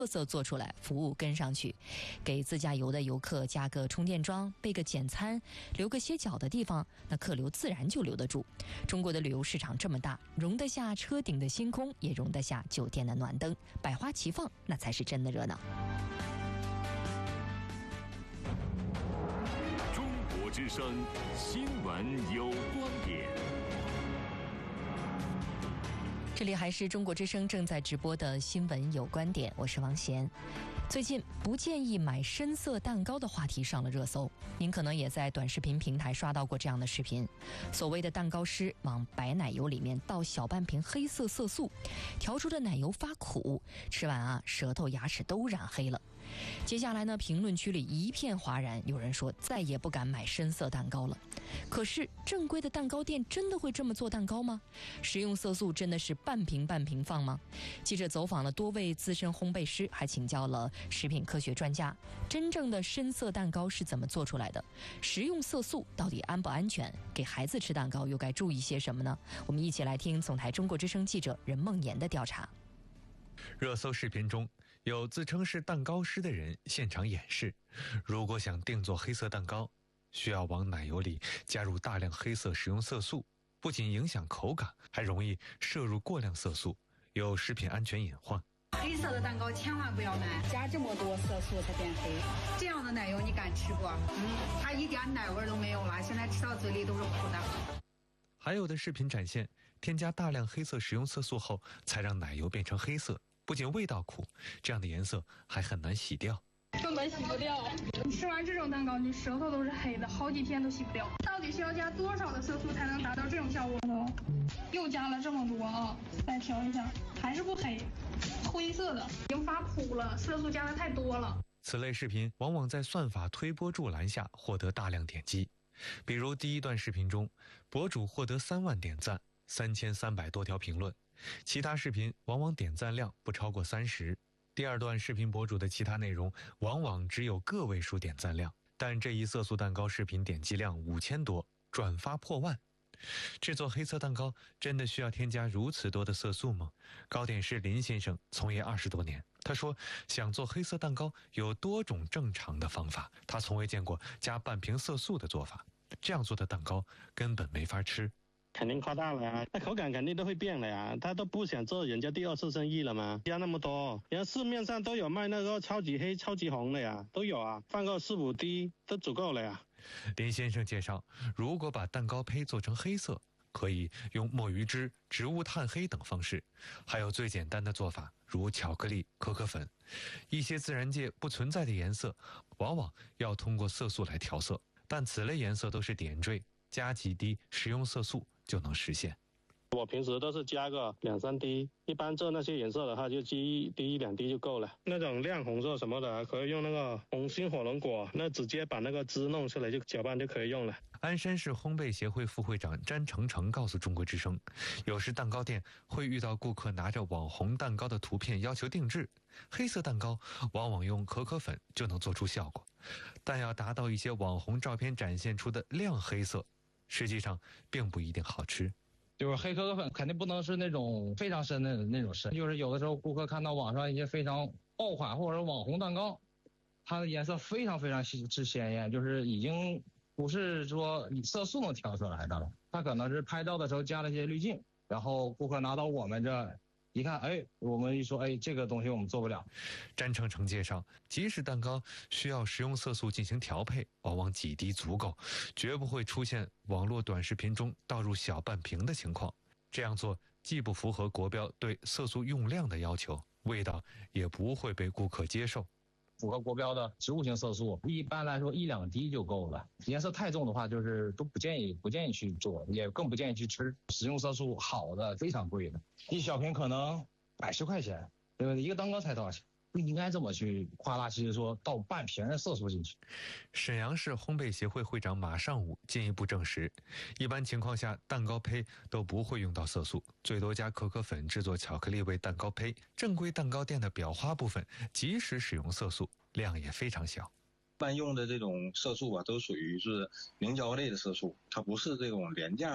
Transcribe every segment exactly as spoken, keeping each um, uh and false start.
特色做出来，服务跟上去，给自驾游的游客加个充电桩，备个简餐，留个歇脚的地方，那客流自然就留得住。中国的旅游市场这么大，容得下车顶的星空，也容得下酒店的暖灯，百花齐放，那才是真的热闹。 中国之声新闻有观点。 这里还是中国之声正在直播的新闻有观点，我是王贤。最近不建议买深色蛋糕的话题上了热搜，您可能也在短视频平台刷到过这样的视频。所谓的蛋糕师往白奶油里面倒小半瓶黑色色素，调出的奶油发苦，吃完啊舌头牙齿都染黑了。接下来呢，评论区里一片哗然，有人说再也不敢买深色蛋糕了。可是正规的蛋糕店真的会这么做蛋糕吗？食用色素真的是半瓶半瓶放吗？记者走访了多位资深烘焙师，还请教了食品科学专家，真正的深色蛋糕是怎么做出来的？食用色素到底安不安全？给孩子吃蛋糕又该注意些什么呢？我们一起来听总台中国之声记者任梦妍的调查。 热搜视频中有自称是蛋糕师的人现场演示，如果想定做黑色蛋糕，需要往奶油里加入大量黑色食用色素，不仅影响口感，还容易摄入过量色素，有食品安全隐患。 黑色的蛋糕千万不要买，加这么多色素才变黑。这样的奶油你敢吃不？嗯，它一点奶味都没有了，现在吃到嘴里都是苦的。 还有的视频展现，添加大量黑色食用色素后，才让奶油变成黑色，不仅味道苦，这样的颜色还很难洗掉。 根本洗不掉，你吃完这种蛋糕，你舌头都是黑的，好几天都洗不掉。到底需要加多少的色素才能达到这种效果呢？又加了这么多啊，再调一下，还是不黑，灰色的，已经发苦了，色素加的太多了。 此类视频往往在算法推波助澜下获得大量点击，比如第一段视频中，博主获得三万点赞，三千三百多条评论，其他视频往往点赞量不超过三十。第二段视频博主的其他内容往往只有个位数点赞量，但这一色素蛋糕视频点击量五千多，转发破万。制作黑色蛋糕真的需要添加如此多的色素吗？糕点师林先生从业二十多年，他说想做黑色蛋糕有多种正常的方法，他从未见过加半瓶色素的做法，这样做的蛋糕根本没法吃。 肯定夸大了呀，那口感肯定都会变了呀，他都不想做人家第二次生意了吗？加那么多，人家市面上都有卖那个超级黑超级红的呀，都有啊，放个四五滴都足够了呀。 林先生介绍，如果把蛋糕胚做成黑色，可以用墨鱼汁、植物炭黑等方式，还有最简单的做法，如巧克力、可可粉，一些自然界不存在的颜色，往往要通过色素来调色，但此类颜色都是点缀，加几滴食用色素就能实现。 我平时都是加个两三滴，一般做那些颜色的话就滴一滴一两滴就够了。那种亮红色什么的可以用那个红心火龙果，那直接把那个汁弄出来就搅拌就可以用了。 鞍山市烘焙协会副会长詹成成告诉中国之声，有时蛋糕店会遇到顾客拿着网红蛋糕的图片要求定制，黑色蛋糕往往用可可粉就能做出效果，但要达到一些网红照片展现出的亮黑色，实际上并不一定好吃。 就是黑可可粉肯定不能是那种非常深的那种深，就是有的时候顾客看到网上一些非常爆款或者是网红蛋糕，它的颜色非常非常之鲜艳，就是已经不是说你色素能调出来的了，它可能是拍照的时候加了一些滤镜，然后顾客拿到我们这一看，哎，我们一说，哎，这个东西我们做不了。 詹成成介绍，即使蛋糕需要食用色素进行调配，往往几滴足够，绝不会出现网络短视频中倒入小半瓶的情况。这样做既不符合国标对色素用量的要求，味道也不会被顾客接受。 符合国标的植物性色素，一般来说一两滴就够了。颜色太重的话，就是都不建议不建议去做，也更不建议去吃。食用色素好的非常贵的，一小瓶可能百十块钱，对吧？一个蛋糕才多少钱？不应该这么去夸大其词说倒半瓶的色素进去。 沈阳市烘焙协会会长马尚武进一步证实，一般情况下蛋糕胚都不会用到色素，最多加可可粉制作巧克力味蛋糕胚。正规蛋糕店的裱花部分即使使用色素，量也非常小。 一般用的这种色素啊，都属于是凝胶类的色素，它不是这种廉价的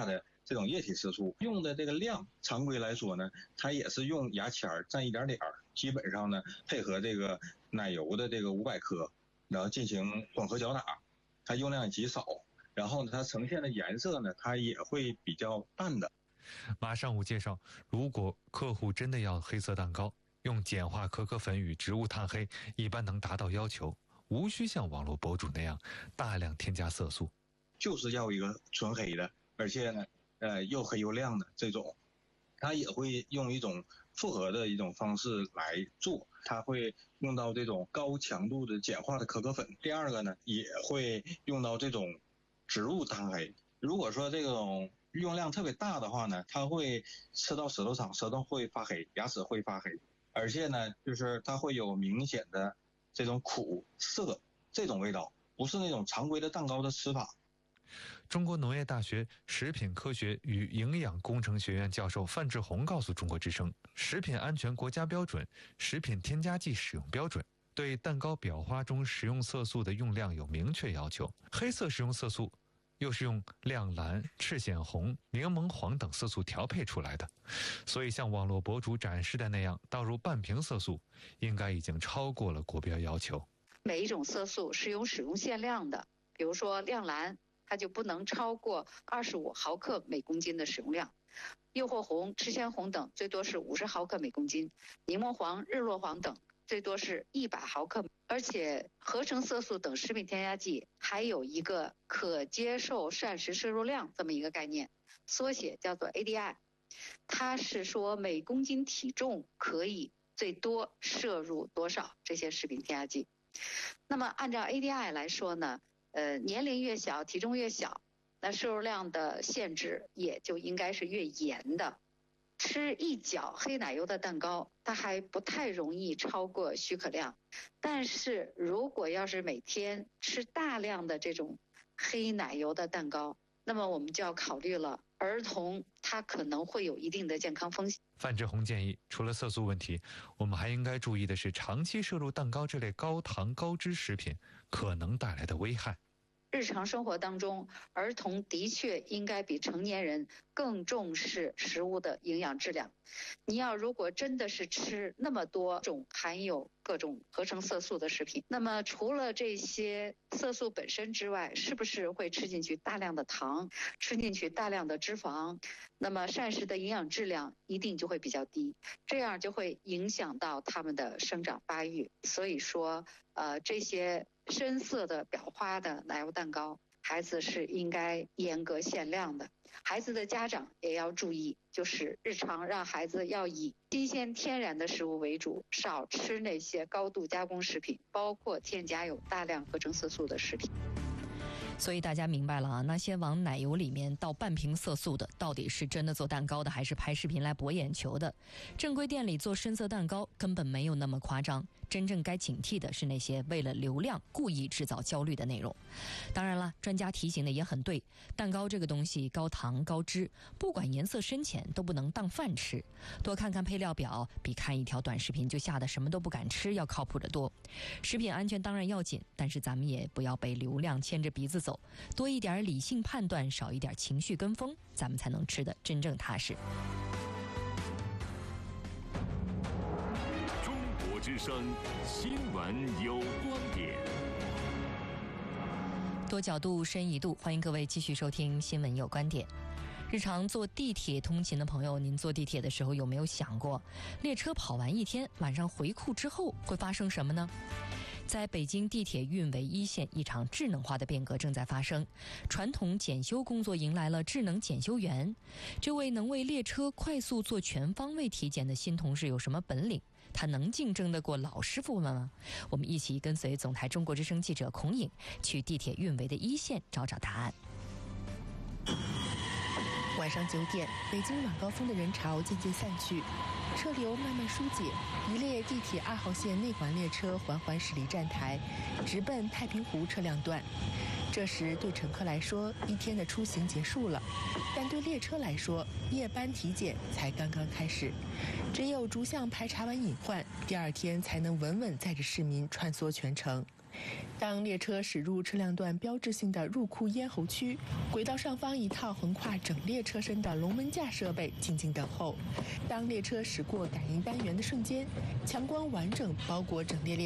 这种液体色素。用的这个量，常规来说呢，它也是用牙签蘸一点点儿，基本上呢配合这个奶油的这个五百克，然后进行混合搅打，它用量极少，然后呢它呈现的颜色呢，它也会比较淡的。 马上武介绍，如果客户真的要黑色蛋糕，用碱化可可粉与植物炭黑一般能达到要求，无需像网络博主那样大量添加色素， 就是要一个纯黑的，而且呢，呃，又黑又亮的这种，它也会用一种复合的一种方式来做，它会用到这种高强度的碱化的可可粉。第二个呢，也会用到这种植物炭黑。如果说这种用量特别大的话呢，它会吃到舌头上，舌头会发黑，牙齿会发黑，而且呢，就是它会有明显的这种苦涩这种味道，不是那种常规的蛋糕的吃法。 中国农业大学食品科学与营养工程学院教授范志红告诉中国之声，食品安全国家标准《食品添加剂使用标准》对蛋糕裱花中食用色素的用量有明确要求，黑色食用色素又是用亮蓝、赤藓红、柠檬黄等色素调配出来的，所以像网络博主展示的那样倒入半瓶色素，应该已经超过了国标要求。 每一种色素是有使用限量的，比如说亮蓝，它就不能超过二十五毫克每公斤的使用量，诱惑红、赤藓红等最多是五十毫克每公斤，柠檬黄、日落黄等最多是一百毫克。而且合成色素等食品添加剂还有一个可接受膳食摄入量这么一个概念，缩写叫做 A D I， 它是说每公斤体重可以最多摄入多少这些食品添加剂。那么按照 A D I 来说呢，呃，年龄越小，体重越小，那摄入量的限制也就应该是越严的。吃一角黑奶油的蛋糕，它还不太容易超过许可量，但是如果要是每天吃大量的这种黑奶油的蛋糕，那么我们就要考虑了，儿童他可能会有一定的健康风险。 范志红建议，除了色素问题，我们还应该注意的是长期摄入蛋糕这类高糖高脂食品可能带来的危害。 日常生活当中，儿童的确应该比成年人更重视食物的营养质量。你要如果真的是吃那么多种含有各种合成色素的食品，那么除了这些色素本身之外，是不是会吃进去大量的糖，吃进去大量的脂肪，那么膳食的营养质量一定就会比较低，这样就会影响到他们的生长发育。所以说呃，这些深色的裱花的奶油蛋糕，孩子是应该严格限量的。孩子的家长也要注意，就是日常让孩子要以新鲜天然的食物为主，少吃那些高度加工食品，包括添加有大量合成色素的食品。 所以大家明白了啊，那些往奶油里面倒半瓶色素的，到底是真的做蛋糕的，还是拍视频来博眼球的？正规店里做深色蛋糕根本没有那么夸张，真正该警惕的是那些为了流量故意制造焦虑的内容。当然了，专家提醒的也很对，蛋糕这个东西高糖高脂，不管颜色深浅都不能当饭吃。多看看配料表，比看一条短视频就吓得什么都不敢吃要靠谱得多。食品安全当然要紧，但是咱们也不要被流量牵着鼻子走，多一点理性判断，少一点情绪跟风，咱们才能吃得真正踏实。 中国之声新闻有观点， 多角度深一度，欢迎各位继续收听新闻有观点。日常坐地铁通勤的朋友，您坐地铁的时候有没有想过，列车跑完一天，晚上回库之后会发生什么呢？在北京地铁运维一线，一场智能化的变革正在发生，传统检修工作迎来了智能检修员。这位能为列车快速做全方位体检的新同事有什么本领？他能竞争得过老师傅们吗？我们一起跟随总台中国之声记者孔颖去地铁运维的一线找找答案。 晚上九点，北京晚高峰的人潮渐渐散去，车流慢慢疏解，一列地铁二号线内环列车缓缓驶离站台，直奔太平湖车辆段。这时对乘客来说，一天的出行结束了，但对列车来说，夜班体检才刚刚开始。只有逐项排查完隐患，第二天才能稳稳载着市民穿梭全程。 当列车驶入车辆段标志性的入库咽喉区，轨道上方一套横跨整列车身的龙门架设备静静等候。当列车驶过感应单元的瞬间，强光完整包裹整列列